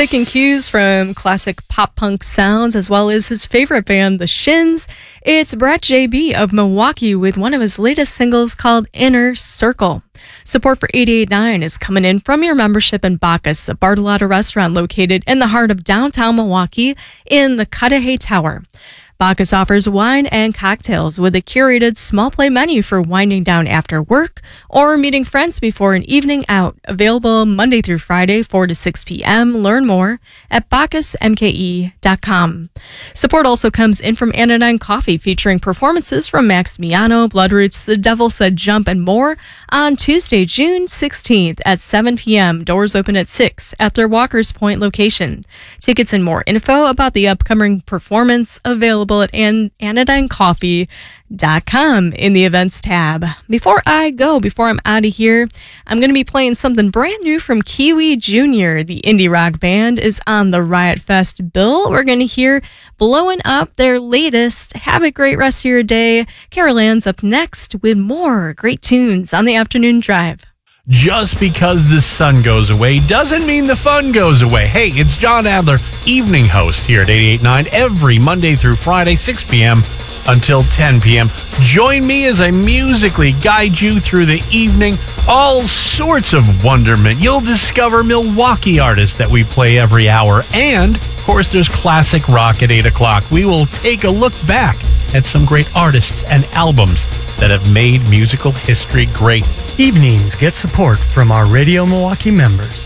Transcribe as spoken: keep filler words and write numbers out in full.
Taking cues from classic pop punk sounds as well as his favorite band, The Shins, it's Brett J B of Milwaukee with one of his latest singles called Inner Circle. Support for eighty-eight point nine is coming in from your membership in Bacchus, a Bartolotta restaurant located in the heart of downtown Milwaukee in the Cudahy Tower. Bacchus offers wine and cocktails with a curated small plate menu for winding down after work or meeting friends before an evening out. Available Monday through Friday, four to six p.m. Learn more at bacchus m k e dot com. Support also comes in from Anodyne Coffee, featuring performances from Max Miano, Bloodroots, The Devil Said Jump, and more on Tuesday, June sixteenth at seven p.m. Doors open at six at their Walker's Point location. Tickets and more info about the upcoming performance available at an- anodyne coffee dot com in the events tab. Before I go, before I'm out of here, I'm going to be playing something brand new from Kiwi Junior The indie rock band is on the Riot Fest bill. We're going to hear Blowing Up, their latest. Have a great rest of your day. Carol Ann's up next with more great tunes on the afternoon drive. Just because the sun goes away doesn't mean the fun goes away. Hey, it's John Adler, evening host here at eighty-eight point nine every Monday through Friday, six p.m. until ten p.m. Join me as I musically guide you through the evening. All sorts of wonderment. You'll discover Milwaukee artists that we play every hour. And, of course, there's classic rock at eight o'clock. We will take a look back at some great artists and albums that have made musical history great. Evenings get support from our Radio Milwaukee members.